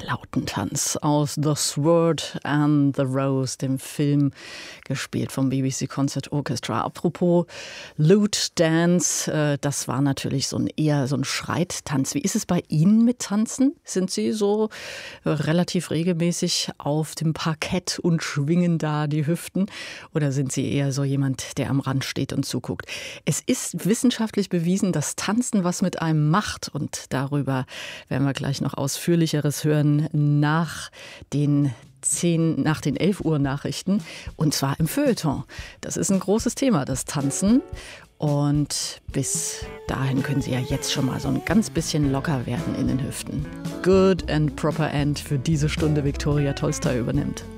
Flautentanz aus The Sword and the Rose, dem Film, gespielt vom BBC Concert Orchestra. Apropos Lute Dance, das war natürlich eher so ein Schreittanz. Wie ist es bei Ihnen mit Tanzen? Sind Sie so relativ regelmäßig auf dem Parkett und schwingen da die Hüften? Oder sind Sie eher so jemand, der am Rand steht und zuguckt? Es ist wissenschaftlich bewiesen, dass Tanzen was mit einem macht. Und darüber werden wir gleich noch Ausführlicheres hören nach den 11 Uhr Nachrichten. Und zwar im Feuilleton. Das ist ein großes Thema, das Tanzen. Und bis dahin können Sie ja jetzt schon mal so ein ganz bisschen locker werden in den Hüften. Good and Proper End für diese Stunde Viktoria Tolstoi übernimmt.